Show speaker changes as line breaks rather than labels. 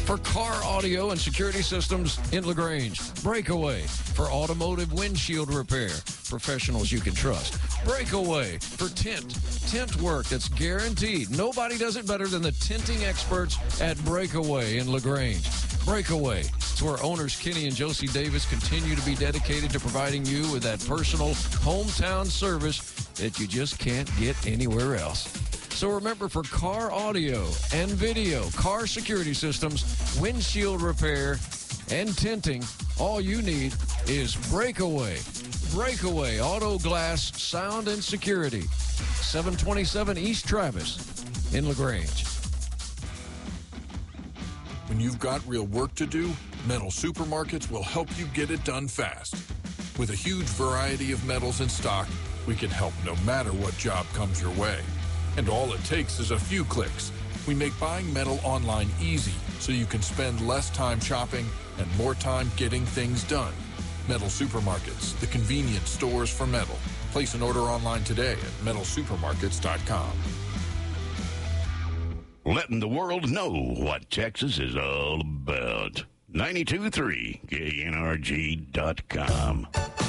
For car audio and security systems in LaGrange. Breakaway for automotive windshield repair. Professionals you can trust. Breakaway for tint work that's guaranteed. Nobody does it better than the tinting experts at Breakaway in LaGrange. Breakaway. It's where owners Kenny and Josie Davis continue to be dedicated to providing you with that personal hometown service that you just can't get anywhere else. So remember, for car audio and video, car security systems, windshield repair, and tinting, all you need is Breakaway. Breakaway Auto Glass Sound and Security. 727 East Travis in LaGrange.
When you've got real work to do, Metal Supermarkets will help you get it done fast. With a huge variety of metals in stock, we can help no matter what job comes your way. And all it takes is a few clicks. We make buying metal online easy so you can spend less time shopping and more time getting things done. Metal Supermarkets, the convenience stores for metal. Place an order online today at metalsupermarkets.com.
Letting the world know what Texas is all about. 92.3 KNRG.com.